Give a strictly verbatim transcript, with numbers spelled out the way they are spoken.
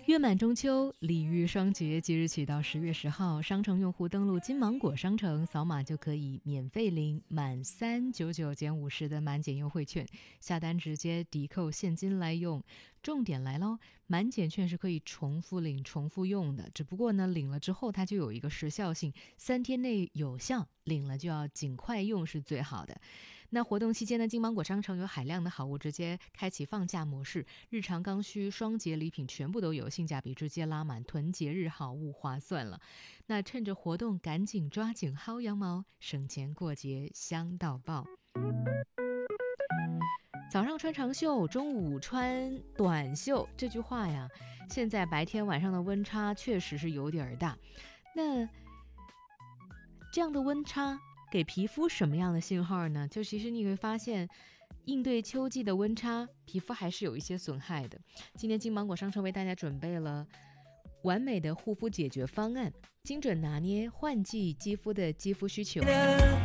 月满中秋，礼遇双节，即日起到十月十号，商城用户登录金芒果商城，扫码就可以免费领满三九九减五十的满减优惠券，下单直接抵扣现金来用。重点来咯，满减券是可以重复领、重复用的，只不过呢，领了之后它就有一个时效性，三天内有效，领了就要尽快用是最好的。那活动期间呢，金芒果商城有海量的好物，直接开启放假模式，日常刚需、双节礼品全部都有，性价比直接拉满，囤节日好物划算了。那趁着活动赶紧抓紧薅羊毛，省钱过节香到爆。早上穿长袖，中午穿短袖，这句话呀，现在白天晚上的温差确实是有点大。那这样的温差给皮肤什么样的信号呢？就其实你会发现，应对秋季的温差，皮肤还是有一些损害的。今天金芒果商城为大家准备了完美的护肤解决方案，精准拿捏换季肌肤的肌肤需求。